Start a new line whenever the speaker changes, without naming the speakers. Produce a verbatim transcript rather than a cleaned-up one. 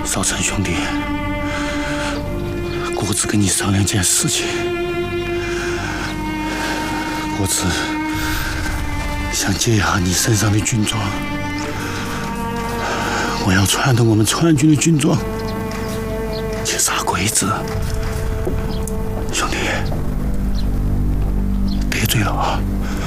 少成兄弟，国子跟你商量件事情。国子想借一下你身上的军装，我要穿的我们川军的军装去杀鬼子。兄弟，得罪了啊！